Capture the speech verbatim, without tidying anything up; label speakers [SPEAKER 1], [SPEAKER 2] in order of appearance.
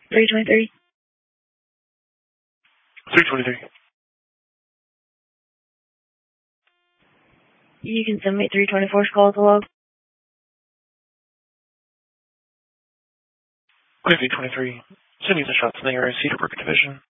[SPEAKER 1] three twenty-three.
[SPEAKER 2] three twenty-three.
[SPEAKER 1] You can send me three twenty-four's call to log.
[SPEAKER 2] Okay, three twenty-three. Sending the shots in the area, Cedarbrook Division.